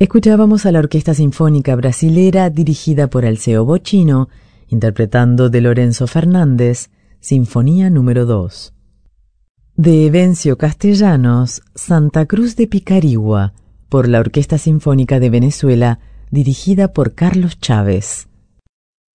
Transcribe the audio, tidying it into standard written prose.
Escuchábamos a la Orquesta Sinfónica Brasilera dirigida por Alceo Bocchino, interpretando de Lorenzo Fernández, Sinfonía número 2. De Evencio Castellanos, Santa Cruz de Picarigua, por la Orquesta Sinfónica de Venezuela, dirigida por Carlos Chávez.